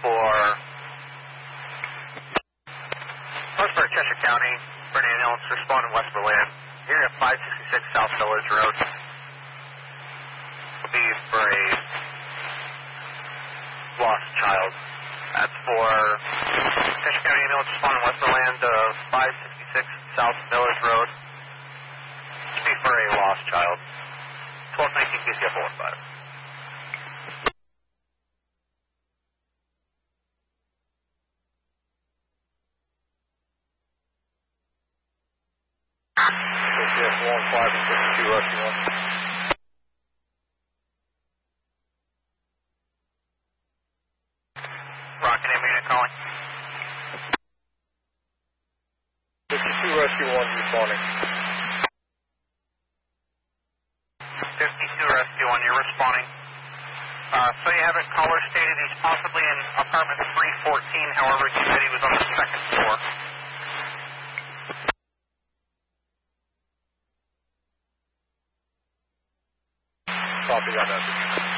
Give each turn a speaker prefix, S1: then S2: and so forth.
S1: for Harrisburg, Cheshire County, for an ambulance responding West Berlin. Area 566 South Village Road. Will be for a lost child. That's for Cheshire County ambulance responding West Berlin to 566 South Village Road. This will be for a lost child. 1219 KCF 15.
S2: KCF 15 and 52 Rescue 1.
S1: Rocket Name unit calling.
S2: 52 Rescue 1 responding.
S1: 52 Rescue 1, you're responding. So you have it caller stated he's possibly in apartment 314, however he said he was on the second floor.
S2: Copy that message.